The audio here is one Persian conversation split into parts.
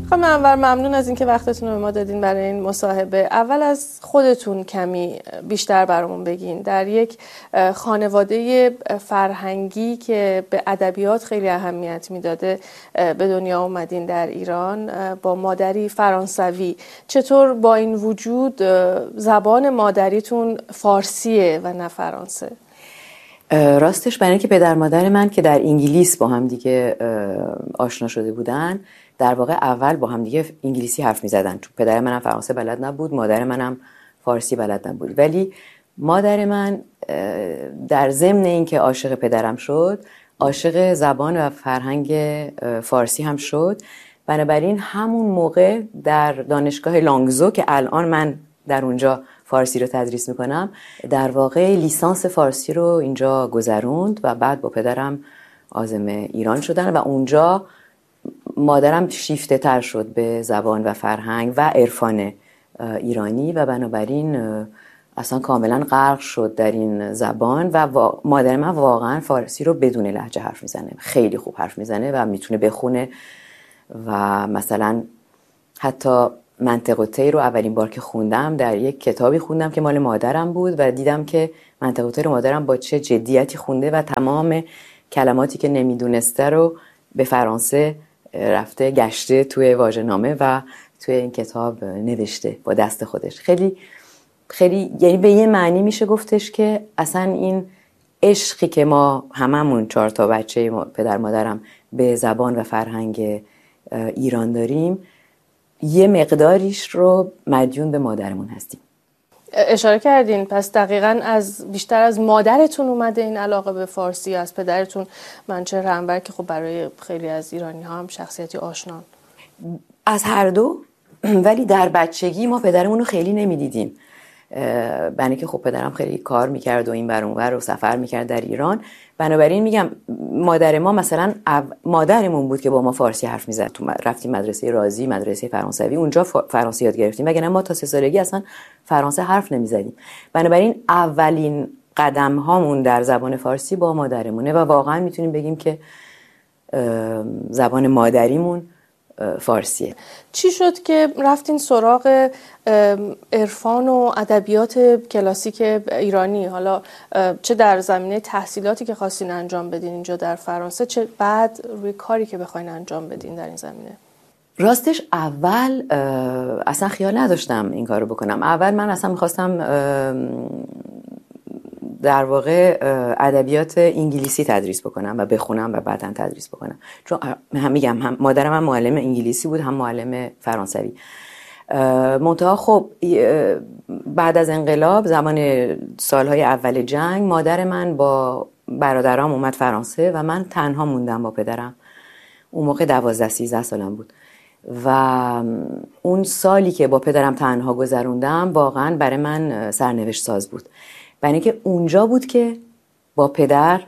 خانم انور، ممنون از اینکه وقتتون رو به ما دادین برای این مصاحبه. اول از خودتون کمی بیشتر برامون بگین. در یک خانواده فرهنگی که به ادبیات خیلی اهمیت میداده به دنیا اومدین در ایران با مادری فرانسوی. چطور با این وجود زبان مادریتون فارسیه و نه فرانسه؟ راستش برای اینکه پدر مادر من که در انگلیس با هم دیگه آشنا شده بودن، در واقع اول با هم دیگه انگلیسی حرف می زدن، چون پدر منم فرانسه بلد نبود، مادر منم فارسی بلد نبود. ولی مادر من در ضمن اینکه عاشق پدرم شد، عاشق زبان و فرهنگ فارسی هم شد. بنابراین همون موقع در دانشگاه لانگزو که الان من در اونجا فارسی رو تدریس میکنم، در واقع لیسانس فارسی رو اینجا گذروند و بعد با پدرم عازم ایران شدن و اونجا مادرم شیفته تر شد به زبان و فرهنگ و عرفان ایرانی و بنابراین اصلا کاملا غرق شد در این زبان و مادر من واقعا فارسی رو بدون لهجه حرف میزنه، خیلی خوب حرف میزنه و میتونه بخونه و مثلا حتی منطق الطیر رو اولین بار که خوندم در یک کتابی خوندم که مال مادرم بود و دیدم که منطق الطیر رو مادرم با چه جدیتی خونده و تمام کلماتی که نمیدونسته رو به فرانسه رفته گشته توی واژه‌نامه و توی این کتاب نوشته با دست خودش. خیلی خیلی یعنی به یه معنی میشه گفتش که اصلا این عشقی که ما هممون 4 تا بچه پدر مادرم به زبان و فرهنگ ایران داریم، یه مقداریش رو مدیون به مادرمون هستیم. اشاره کردین پس دقیقاً بیشتر از مادرتون اومده این علاقه به فارسی، از پدرتون منچهر انور که خب برای خیلی از ایرانی ها هم شخصیتی آشنان؟ از هر دو، ولی در بچگی ما پدرمون رو خیلی نمیدیدیم، برای که خب پدرم خیلی کار میکرد و این بر اون ور و سفر میکرد در ایران. بنابراین میگم مادر ما مثلا مادرمون بود که با ما فارسی حرف میزد. تو رفتیم مدرسه رازی، مدرسه فرانسوی، اونجا فرانسه یاد گرفتیم، وگرنه ما تا 3 سالگی اصلا فرانسه حرف نمیزدیم. بنابراین اولین قدم هامون در زبان فارسی با مادرمونه و واقعا میتونیم بگیم که زبان مادریمون فارسیه. چی شد که رفتین سراغ عرفان و ادبیات کلاسیک ایرانی؟ حالا چه در زمینه تحصیلاتی که خواستین انجام بدین اینجا در فرانسه، چه بعد روی کاری که بخواین انجام بدین در این زمینه؟ راستش اول اصلا خیال نداشتم این کارو بکنم. اول من اصلا میخواستم در واقع ادبیات انگلیسی تدریس بکنم و بخونم و بعداً تدریس بکنم، چون هم مادرم هم معلم انگلیسی بود هم معلم فرانسوی. منتها خب بعد از انقلاب زمان سالهای اول جنگ مادر من با برادرام اومد فرانسه و من تنها موندم با پدرم. اون موقع 12-13 سالم بود و اون سالی که با پدرم تنها گذروندم واقعا برای من سرنوشت ساز بود، برای اینکه اونجا بود که با پدر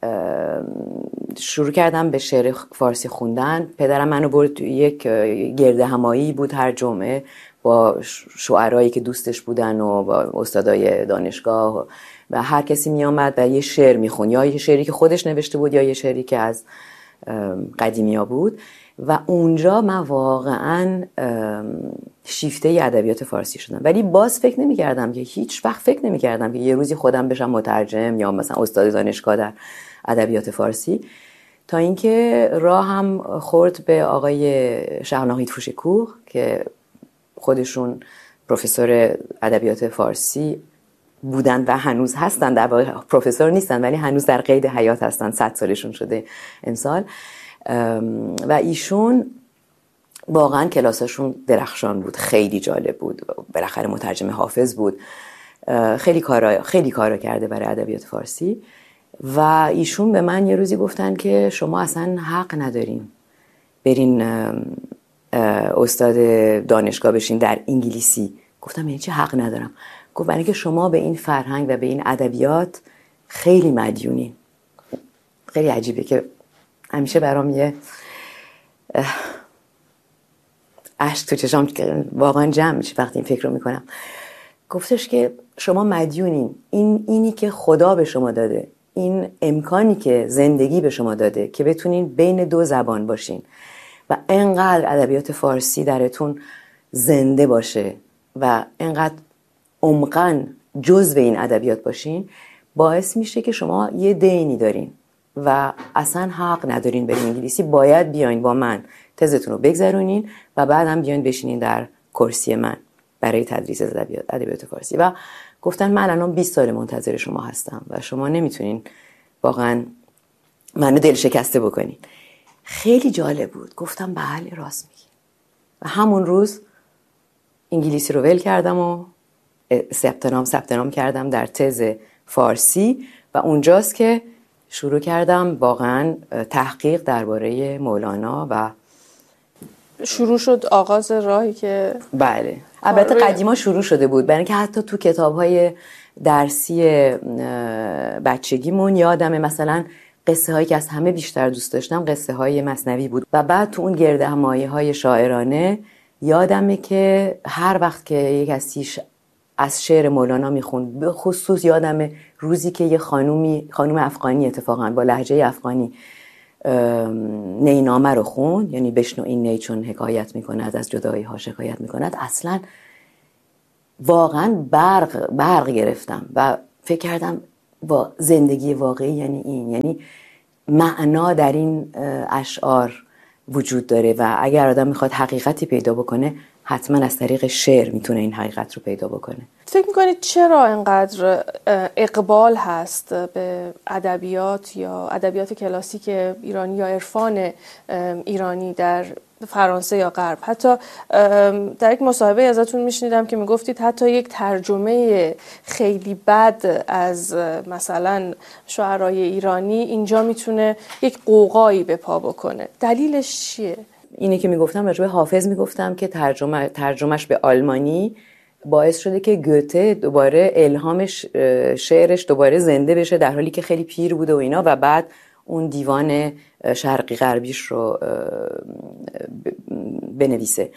شروع کردم به شعر فارسی خوندن. پدرم منو برد توی یک گرد همایی بود هر جمعه با شاعرایی که دوستش بودن و با استادای دانشگاه و هر کسی می آمد و یه شعر می خوند، یا یه شعری که خودش نوشته بود یا یه شعری که از قدیمیا بود و اونجا من واقعا شیفته ادبیات فارسی شدم. ولی باز فکر نمی کردم که هیچ وقت فکر نمی کردم که یه روزی خودم بشم مترجم یا مثلا استاد دانشگاه در ادبیات فارسی، تا اینکه راهم خورد به آقای شهرناهید فوشکوه که خودشون پروفسور ادبیات فارسی بودن و هنوز هستن، در واقع پروفسور نیستن ولی هنوز در قید حیات هستن، 100 سالشون شده امسال. و ایشون واقعا کلاساشون درخشان بود، خیلی جالب بود، بالاخره مترجم حافظ بود، خیلی کارا کرده برای ادبیات فارسی. و ایشون به من یه روزی گفتن که شما اصلا حق ندارین برین استاد دانشگاه بشین در انگلیسی. گفتم یعنی چه حق ندارم؟ گفت برای اینکه شما به این فرهنگ و به این ادبیات خیلی مدیونین. خیلی عجیبه که همیشه برام یه اشک تو چشام واقعا جمع میشه وقتی این فکر رو میکنم. گفتش که شما مدیونین، اینی که خدا به شما داده، این امکانی که زندگی به شما داده که بتونین بین 2 زبان باشین و انقدر ادبیات فارسی درتون زنده باشه و انقدر عمقاً جزو این ادبیات باشین، باعث میشه که شما یه دینی دارین و اصلا حق ندارین برین انگلیسی. باید بیاین با من تزتون رو بگذرونین و بعدم بیاین بشینین در کرسی من برای تدریس ادبیات فارسی. و گفتن من الان 20 سال منتظر شما هستم و شما نمیتونین واقعا منو دل شکسته بکنین. خیلی جالب بود. گفتم بله راست میگی. و همون روز انگلیسی رو ول کردم و ثبت نام کردم در تز فارسی و اونجاست که شروع کردم واقعا تحقیق درباره مولانا و شروع شد آغاز راهی که بله البته قدیما شروع شده بود، برای اینکه حتی تو کتاب‌های درسی بچگیمون یادمه مثلا قصه هایی که از همه بیشتر دوست داشتم قصه های مثنوی بود و بعد تو اون گردهمایی های شاعرانه یادمه که هر وقت که یک از شعر مولانا میخوند، به خصوص یادمه روزی که یه خانوم افغانی اتفاقا با لهجه افغانی نینامه رو خوند، یعنی بشنو این نی چون حکایت میکند از جدایی ها شکایت میکند، اصلا واقعا برق گرفتم و فکر کردم با زندگی واقعی یعنی این، یعنی معنا در این اشعار وجود داره و اگر آدم میخواد حقیقتی پیدا بکنه حتما از طریق شعر میتونه این حقیقت رو پیدا بکنه. فکر میکنید چرا اینقدر اقبال هست به ادبیات یا ادبیات کلاسیک ایرانی یا عرفان ایرانی در فرانسه یا غرب؟ حتی در یک مصاحبه ازتون میشنیدم که میگفتید حتی یک ترجمه خیلی بد از مثلا شاعرای ایرانی اینجا میتونه یک قوقایی به پا بکنه. دلیلش چیه؟ اینه که میگفتم راجع به حافظ میگفتم که ترجمهش به آلمانی باعث شده که گوته دوباره الهامش شعرش دوباره زنده بشه در حالی که خیلی پیر بوده و اینا، و بعد اون دیوان شرقی غربیش رو بنویسه.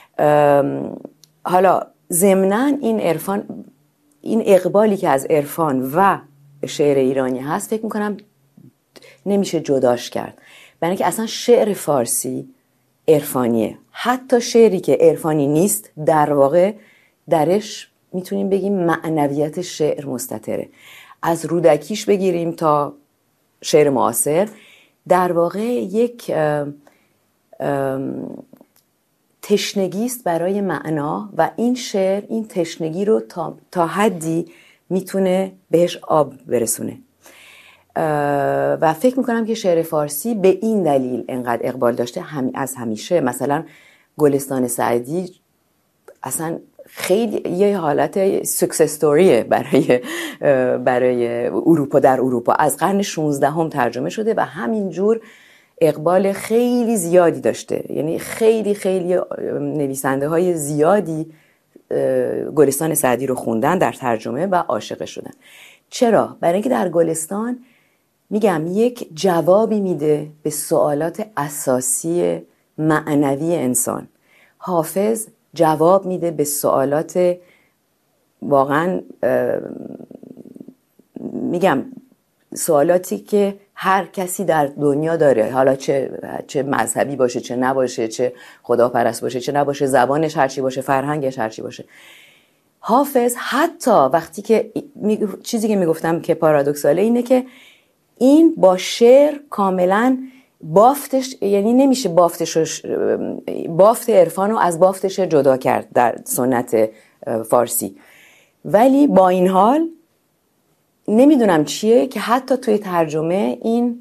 حالا ضمناً این عرفان، این اقبالی که از عرفان و شعر ایرانی هست فکر میکنم نمیشه جداش کرد، برای اینکه اصلا شعر فارسی عرفانیه. حتی شعری که عرفانی نیست در واقع درش میتونیم بگیم معنویت شعر مستتره. از رودکیش بگیریم تا شعر معاصر در واقع یک تشنگی است برای معنا و این شعر این تشنگی رو تا حدی میتونه بهش آب برسونه و فکر میکنم که شعر فارسی به این دلیل انقدر اقبال داشته از همیشه. مثلا گلستان سعدی اصلا خیلی یه حالت سکسس استوریه برای اروپا، در اروپا از قرن 16 هم ترجمه شده و همینجور اقبال خیلی زیادی داشته. یعنی خیلی نویسنده های زیادی گلستان سعدی رو خوندن در ترجمه و عاشق شدن. چرا؟ برای اینکه در گلستان میگم یک جوابی میده به سوالات اساسی معنوی انسان. حافظ جواب میده به سوالات واقعا میگم سوالاتی که هر کسی در دنیا داره، حالا چه مذهبی باشه چه نباشه، چه خداپرست باشه چه نباشه، زبانش هرچی باشه، فرهنگش هرچی باشه. حافظ حتی وقتی که چیزی که میگفتم که پارادوکساله اینه که این با شعر کاملا بافتش، یعنی نمیشه بافت عرفان رو از بافتش جدا کرد در سنت فارسی، ولی با این حال نمیدونم چیه که حتی توی ترجمه این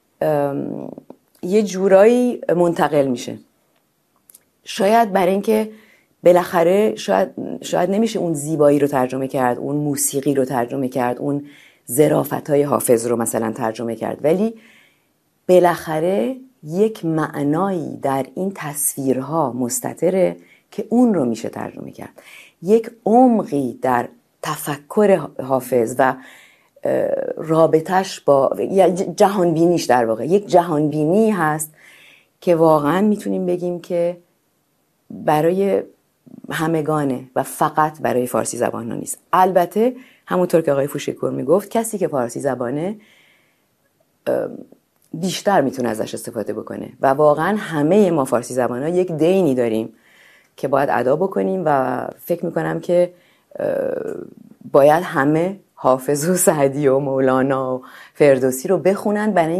یه جورایی منتقل میشه. شاید برای اینکه بالاخره شاید نمیشه اون زیبایی رو ترجمه کرد، اون موسیقی رو ترجمه کرد، اون ظرافت‌های حافظ رو مثلا ترجمه کرد، ولی بالاخره یک معنایی در این تصویرها مستتره که اون رو میشه ترجمه کرد. یک عمقی در تفکر حافظ و رابطش با جهانبینیش، در واقع یک جهانبینی هست که واقعا میتونیم بگیم که برای همگانه و فقط برای فارسی زبانان نیست. البته همونطور که آقای فوشیکور میگفت کسی که فارسی زبانه بیشتر میتونه ازش استفاده بکنه و واقعا همه ما فارسی زبان ها یک دینی داریم که باید ادا بکنیم و فکر میکنم که باید همه حافظ و سعدی و مولانا و فردوسی رو بخونن برای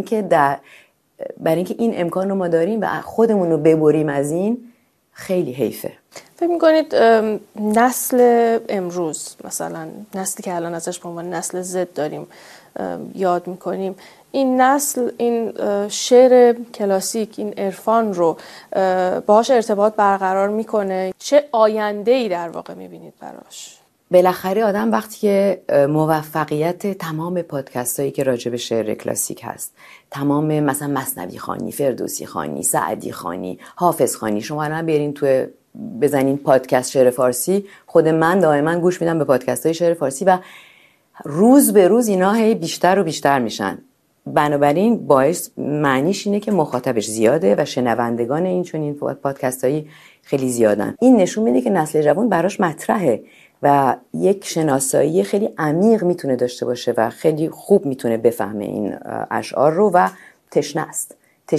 اینکه این امکان رو ما داریم و خودمون رو ببریم از این خیلی حیفه. فکر میکنید نسل امروز، مثلا نسلی که الان ازش به عنوان نسل زد داریم یاد میکنیم، این نسل این شعر کلاسیک، این عرفان رو باهاش ارتباط برقرار میکنه؟ چه آینده‌ای در واقع میبینید براش؟ بالاخره آدم وقتی که موفقیت تمام پادکست هایی که راجع به شعر کلاسیک هست، تمام مثلا مثنوی خوانی، فردوسی خوانی، سعدی خوانی، حافظ خوانی، شما الان برین تو بزنین پادکست شعر فارسی، خود من دائما گوش میدم به پادکست های شعر فارسی و روز به روز اینا هی بیشتر و بیشتر میشن. بنابراین باعث معنیش اینه که مخاطبش زیاده و شنوندگان این چنین پادکست هایی خیلی زیادن. این نشون میده که نسل جوان براش مطرحه و یک شناسایی خیلی عمیق میتونه داشته باشه و خیلی خوب میتونه بفهمه این اشعار رو و تشنه است.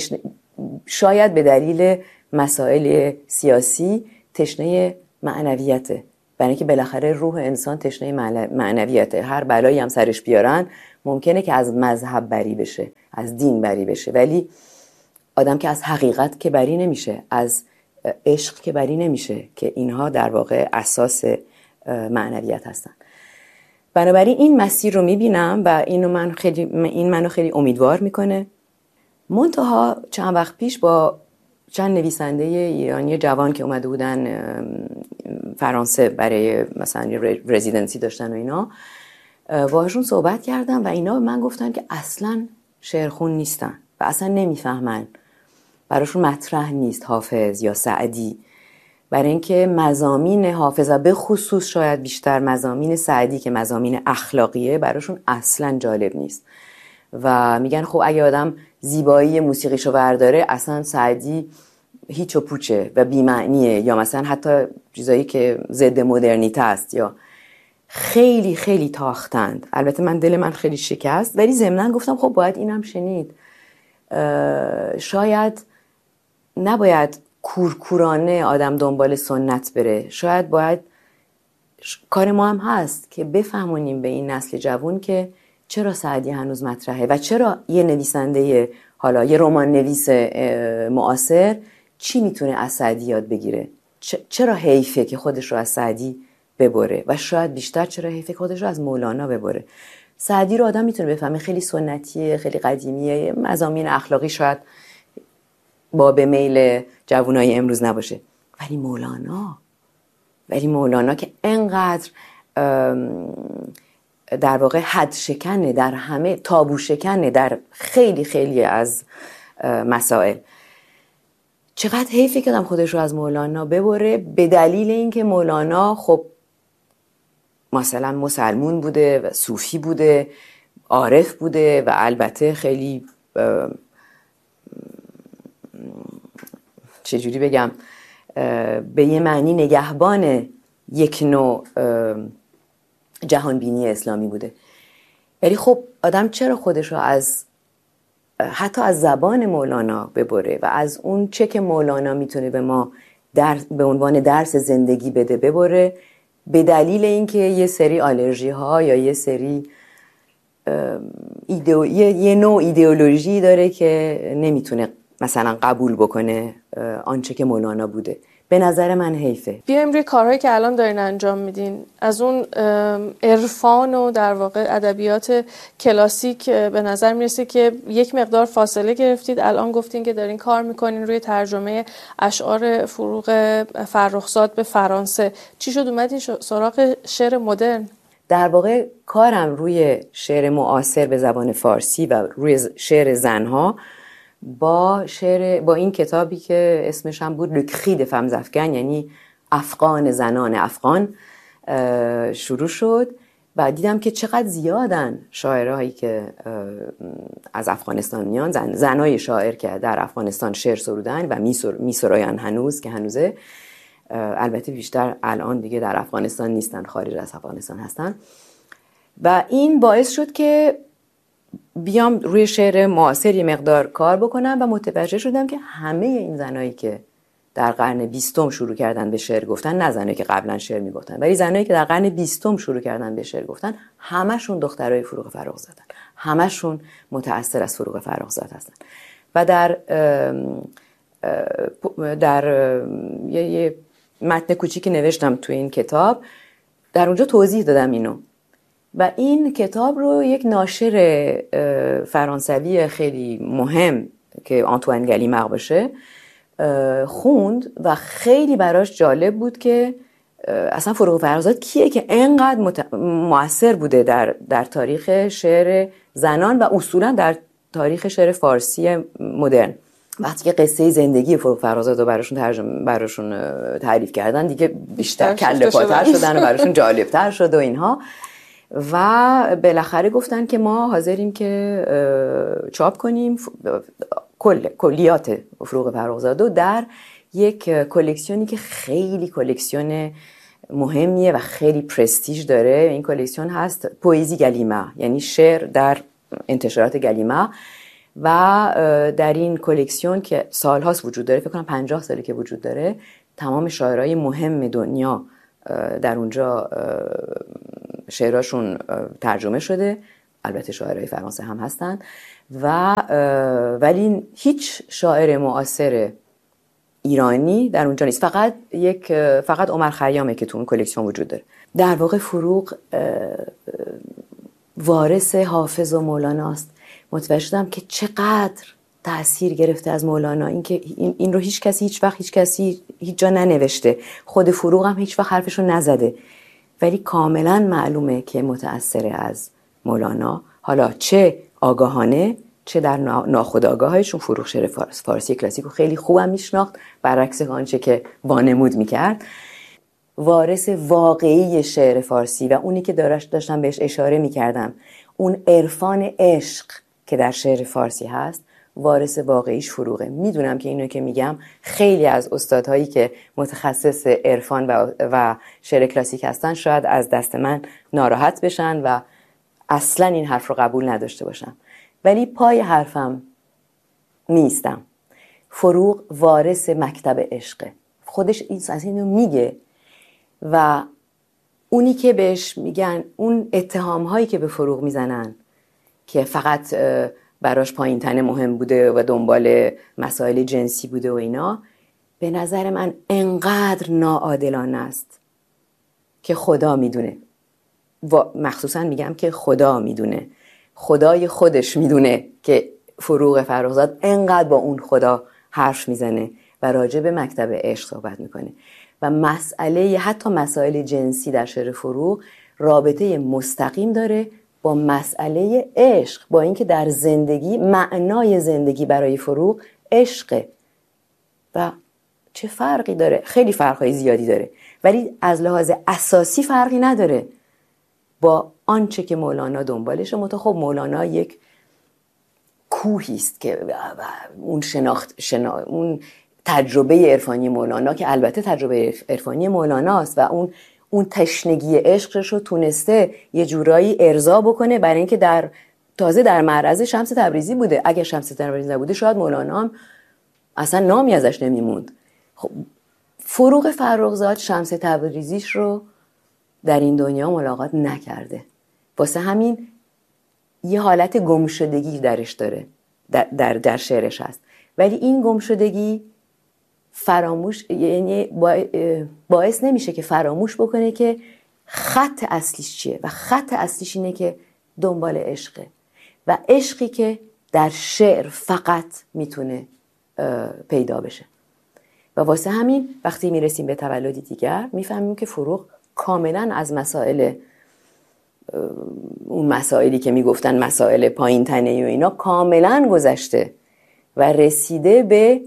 شاید به دلیل مسائل سیاسی تشنه معنویته، برای اینکه بالاخره روح انسان تشنه معنویته. هر بلایی هم سرش بیارن ممکنه که از مذهب بری بشه، از دین بری بشه، ولی آدم که از حقیقت که بری نمیشه، از عشق که بری نمیشه، که اینها در واقع اساس معنویت هستن. بنابراین این مسیر رو میبینم و این منو خیلی امیدوار میکنه. منتها چند وقت پیش با چند نویسنده ایرانی جوان که اومده بودن فرانسه برای مثلا رزیدنسی داشتن و اینا، باهاشون صحبت کردم و اینا به من گفتن که اصلا شعرخون نیستن و اصلا نمیفهمن، براشون مطرح نیست حافظ یا سعدی، برای اینکه مضامین حافظ و به خصوص شاید بیشتر مضامین سعدی که مضامین اخلاقیه براشون اصلا جالب نیست و میگن خب اگه آدم زیبایی موسیقیشو برداره اصلا سعدی هیچ و پوچه و بی‌معنیه، یا مثلا حتی چیزایی که ضد مدرنیته است، یا خیلی خیلی تاختند. البته دل من خیلی شکست، ولی ضمناً گفتم خب باید اینم شنید. شاید نباید کورکورانه آدم دنبال سنت بره، شاید باید کار ما هم هست که بفهمونیم به این نسل جوان که چرا سعدی هنوز مطرحه و چرا یه نویسنده، حالا یه رمان نویس معاصر چی میتونه از سعدی یاد بگیره، چرا حیفه که خودش رو از سعدی ببره و شاید بیشتر چرا حیفه که خودش رو از مولانا ببره. سعدی رو آدم میتونه بفهمه خیلی سنتیه، خیلی قدیمیه، مضامین اخلاقی شاید با به میل جوانای امروز نباشه، ولی مولانا که انقدر در واقع حد شکنه در همه، تابو شکنه در خیلی خیلی از مسائل. چقدر حیفه که آدم خودش رو از مولانا ببره به دلیل اینکه مولانا خب مثلا مسلمون بوده و صوفی بوده، عارف بوده و البته خیلی چجوری بگم، به یه معنی نگهبان یک نوع جهانبینی اسلامی بوده. ولی خب آدم چرا خودش رو حتی از زبان مولانا ببره و از اون چه که مولانا میتونه به ما به عنوان درس زندگی بده ببره، به دلیل اینکه یه سری آلرژی ها یا یه سری یه نوع ایدئولوژی داره که نمیتونه مثلا قبول بکنه آنچه که مولانا بوده. به نظر من حیفه. بیایم روی کارهایی که الان دارین انجام میدین، از اون عرفان و در واقع ادبیات کلاسیک به نظر میرسه که یک مقدار فاصله گرفتید. الان گفتین که دارین کار میکنین روی ترجمه اشعار فروغ فرخزاد به فرانسه. چی شد اومدین سراغ شعر مدرن؟ در واقع کارم روی شعر معاصر به زبان فارسی و روی شعر زنها با این کتابی که اسمش هم بود لکخید فمزفگن، یعنی افغان زنان افغان، شروع شد و دیدم که چقدر زیادن شاعرهایی که از افغانستان میان، زنای شاعر که در افغانستان شعر سرودن و میسراین هنوز که هنوزه. البته بیشتر الان دیگه در افغانستان نیستن، خارج از افغانستان هستن و این باعث شد که بیام روی شعر معاصر یه مقدار کار بکنم و متوجه شدم که همه این زنایی که در قرن 20 شروع کردن به شعر گفتن، نه زنایی که قبلا شعر میگفتن، ولی زنایی که در قرن 20 شروع کردن به شعر گفتن، همشون دخترای فروغ فرخزادن، همشون متأثر از فروغ فرخزاد هستن. و در یه متن کوچیکی نوشتم تو این کتاب، در اونجا توضیح دادم اینو. و این کتاب رو یک ناشر فرانسوی خیلی مهم که آنتوان گلیمر باشه خوند و خیلی براش جالب بود که اصلا فروغ فرخزاد کیه که انقدر مؤثر بوده در تاریخ شعر زنان و اصولا در تاریخ شعر فارسی مدرن. وقتی که قصه زندگی فروغ فرخزاد رو براشون تعریف کردن دیگه بیشتر کله پاتر شدن و براشون جالبتر شد و اینها. و بالاخره گفتن که ما حاضریم که چاپ کنیم کلیات فروغ فرخزاد رو در یک کلکسیونی که خیلی کلکسیون مهمیه و خیلی پرستیژ داره. این کلکسیون هست پویزی گلیمر، یعنی شعر در انتشارات گلیمر. و در این کلکسیون که سالهاست وجود داره، فکر کنم 50 ساله که وجود داره، تمام شاعرای مهم دنیا در اونجا شعراشون ترجمه شده، البته شاعرای فرانسه هم هستن. ولی هیچ شاعر معاصر ایرانی در اونجا نیست، فقط عمر خیامه که تو اون کلکسیون وجود داره. در واقع فروغ وارث حافظ و مولاناست. متوجه شدم که چقدر تأثیر گرفته از مولانا، این رو هیچ کسی هیچ جا ننوشته، خود فروغ هم هیچ وقت حرفشو نزده، ولی کاملا معلومه که متأثر از مولانا، حالا چه آگاهانه چه در ناخودآگاهشون. فروغ شعر فارسی کلاسیک رو خیلی خوبم میشناخت، برعکس آنچه که وانمود میکرد. وارث واقعی شعر فارسی و اونی که داشتم بهش اشاره میکردم، اون عرفان عشق که در شعر فارسی هست، وارث واقعیش فروغه. میدونم که اینو که میگم خیلی از استادهایی که متخصص عرفان و شعر کلاسیک هستن شاید از دست من ناراحت بشن و اصلا این حرف رو قبول نداشته باشم، ولی پای حرفم نیستم. فروغ وارث مکتب عشقه، خودش از اینو میگه. و اونی که بهش میگن، اون اتهام هایی که به فروغ میزنن که فقط براش پایین تنه مهم بوده و دنبال مسائل جنسی بوده و اینا، به نظر من انقدر ناعادلانه است که خدا میدونه. مخصوصا میگم که خدا میدونه، خدای خودش میدونه که فروغ فرخزاد انقدر با اون خدا حرف میزنه و راجع به مکتب عشق صحبت میکنه. و حتی مسائل جنسی در شعر فروغ رابطه مستقیم داره با مسئله عشق، با اینکه در زندگی معنای زندگی برای فروغ عشقه. و چه فرقی داره؟ خیلی فرقای زیادی داره، ولی از لحاظ اساسی فرقی نداره با آنچه که مولانا دنبالشه. خب مولانا یک کوهی است که اون اون تجربه عرفانی مولانا که البته تجربه عرفانی مولاناست و اون تشنگی عشقش رو تونسته یه جورایی ارضا بکنه، برای اینکه تازه در معرض شمس تبریزی بوده. اگه شمس تبریزی نبوده شاید مولانا هم اصلا نامی ازش نمیموند. خب فروغ فرخزاد شمس تبریزیش رو در این دنیا ملاقات نکرده، واسه همین یه حالت گمشدگی درش داره، در شعرش هست. ولی این گمشدگی یعنی باعث نمیشه که فراموش بکنه که خط اصلیش چیه، و خط اصلیش اینه که دنبال عشقه و عشقی که در شعر فقط میتونه پیدا بشه. و واسه همین وقتی میرسیم به تولدی دیگر میفهمیم که فروغ کاملا از اون مسائلی که میگفتن مسائل پایین تنه و اینا کاملا گذشته و رسیده به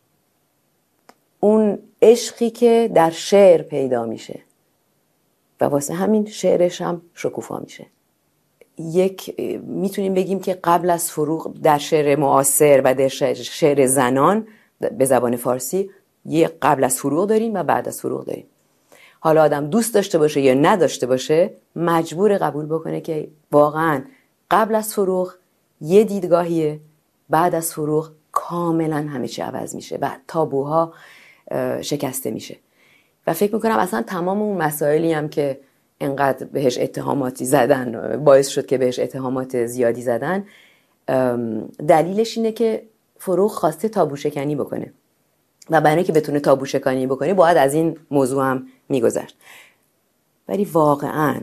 اون عشقی که در شعر پیدا میشه و واسه همین شعرش هم شکوفا میشه. میتونیم بگیم که قبل از فروغ در شعر معاصر و در شعر زنان به زبان فارسی یه قبل از فروغ داریم و بعد از فروغ داریم. حالا آدم دوست داشته باشه یا نداشته باشه مجبور قبول بکنه که واقعا قبل از فروغ یه دیدگاهیه، بعد از فروغ کاملا همه چی عوض میشه و تابوها شکسته میشه. و فکر میکنم اصلا تمام اون مسائلی هم که انقدر بهش اتهاماتی زدن، باعث شد که بهش اتهامات زیادی زدن، دلیلش اینه که فروغ خواسته تابو شکنی بکنه و برای اینکه بتونه تابو شکنی بکنه باید از این موضوع هم میگذشت. ولی واقعا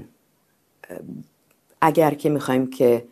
اگر که میخوایم که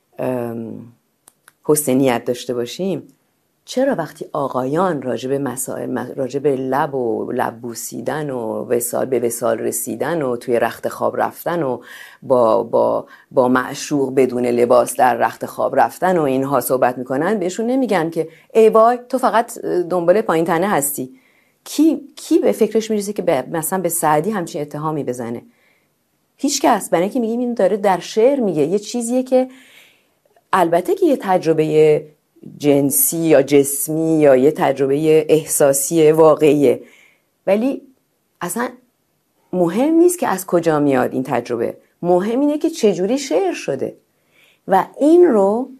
حسن نیت داشته باشیم، چرا وقتی آقایان راجب مسائل، راجب لب و لب بوسیدن و به وصال رسیدن و توی رخت خواب رفتن و با معشوق بدون لباس در رخت خواب رفتن و اینها صحبت میکنن، بهشون نمیگن که ای وای تو فقط دنبال پایین تنه هستی؟ کی به فکرش میرسه که مثلا به سعدی همچین اتهامی بزنه؟ هیچ کس. برای اینکه میگیم این داره در شعر میگه یه چیزیه که البته که یه تجربه جنسی یا جسمی یا یه تجربه احساسی واقعیه، ولی اصلا مهم نیست که از کجا میاد این تجربه، مهم اینه که چجوری شعر شده. و این رو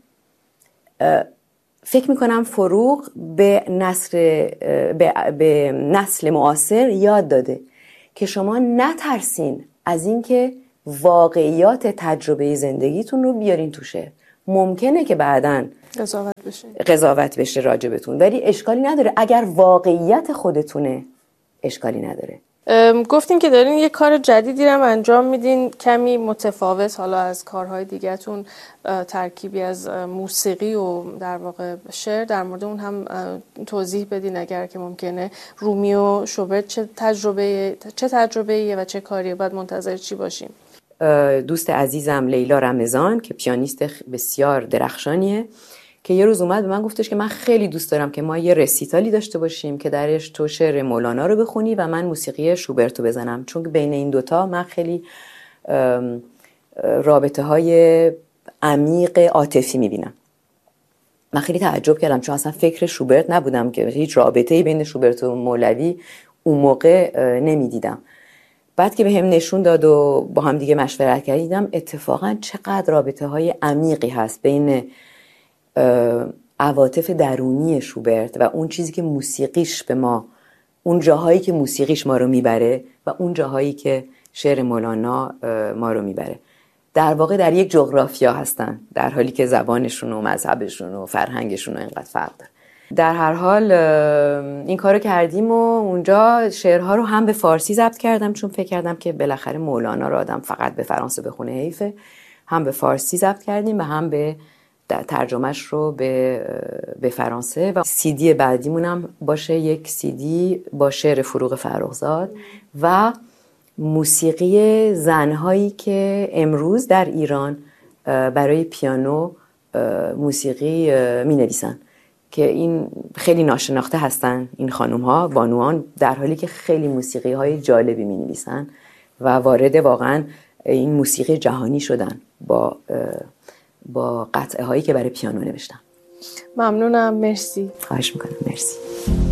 فکر میکنم فروغ به نسل معاصر یاد داده که شما نترسین از اینکه واقعیات تجربه زندگیتون رو بیارین تو شعر. ممکنه که بعداً قضاوت بشه راجبتون، ولی اشکالی نداره. اگر واقعیت خودتونه اشکالی نداره. گفتین که دارین یه کار جدیدی رو انجام میدین، کمی متفاوت حالا از کارهای دیگه‌تون، ترکیبی از موسیقی و در واقع شعر. در مورد اون هم توضیح بدین اگر که ممکنه. رومی و شوبرت چه تجربه‌ایه و چه کاریه؟ باید منتظر چی باشیم؟ دوست عزیزم لیلا رمضان که پیانیست بسیار درخشانیه، که یه روز اومد به من گفتش که من خیلی دوست دارم که ما یه رسیتالی داشته باشیم که درش تو شعر مولانا رو بخونی و من موسیقی شوبرت رو بزنم، چون بین این دوتا من خیلی رابطه های عمیق عاطفی میبینم. من خیلی تعجب کردم چون اصلا فکر شوبرت نبودم، که هیچ رابطه‌ای بین شوبرت و مولوی اون موقع نمیدیدم. بعد که به هم نشون داد و با هم دیگه مشورت کردیم، اتفاقا چقدر رابطه های عمیقی هست بین عواطف درونی شوبرت و اون چیزی که موسیقیش به ما، اون جاهایی که موسیقیش ما رو میبره و اون جاهایی که شعر مولانا ما رو میبره. در واقع در یک جغرافیا هستن، در حالی که زبانشون و مذهبشون و فرهنگشون اینقدر فرق داره. در هر حال این کارو کردیم و اونجا شعرها رو هم به فارسی ضبط کردم، چون فکر کردم که بالاخره مولانا رو آدم فقط به فرانسه بخونه حیفه. هم به فارسی ضبط کردیم و هم به ترجمهش رو به فرانسه. و CD بعدیمونم باشه یک CD با شعر فروغ فرخزاد و موسیقی زنهایی که امروز در ایران برای پیانو موسیقی می نویسن، که این خیلی ناشناخته هستن این خانوم ها، بانوان، در حالی که خیلی موسیقی های جالبی می نویسن و وارد واقعا این موسیقی جهانی شدن با قطعه هایی که برای پیانو نوشتن. ممنونم، مرسی. خواهش میکنم، مرسی.